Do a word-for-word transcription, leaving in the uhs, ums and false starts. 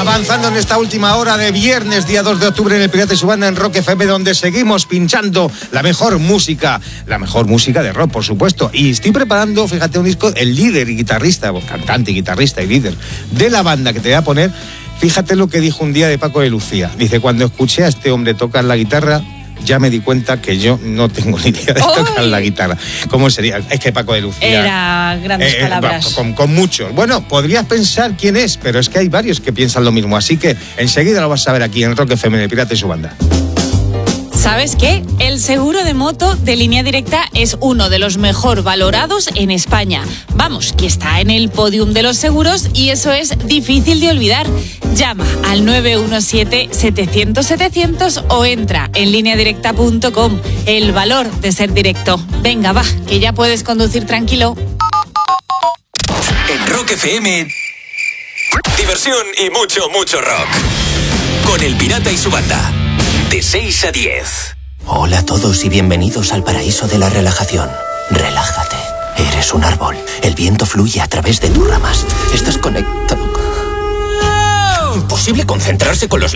Avanzando en esta última hora de viernes, día dos de octubre, en el Pirata y su Banda en Rock F M, donde seguimos pinchando la mejor música, la mejor música de rock, por supuesto. Y estoy preparando, fíjate, un disco, el líder y guitarrista, cantante y guitarrista y líder de la banda que te voy a poner. Fíjate lo que dijo un día de Paco de Lucía. Dice, cuando escuché a este hombre tocar la guitarra, ya me di cuenta que yo no tengo ni idea de ¡Oy! Tocar la guitarra. ¿Cómo sería? Es que Paco de Lucía... Era grandes eh, palabras. Con, con muchos. Bueno, podrías pensar quién es, pero es que hay varios que piensan lo mismo. Así que enseguida lo vas a ver aquí en Rock F M, de Pirata y su Banda. ¿Sabes qué? El seguro de moto de Línea Directa es uno de los mejor valorados en España. Vamos, que está en el podium de los seguros y eso es difícil de olvidar. Llama al nueve uno siete, setecientos, setecientos o entra en línea directa punto com. El valor de ser directo. Venga, va, que ya puedes conducir tranquilo. En Rock F M, diversión y mucho, mucho rock. Con el Pirata y su Banda. De seis a diez. Hola a todos y bienvenidos al paraíso de la relajación. Relájate. Eres un árbol. El viento fluye a través de tus ramas. Estás conectado. Imposible concentrarse con los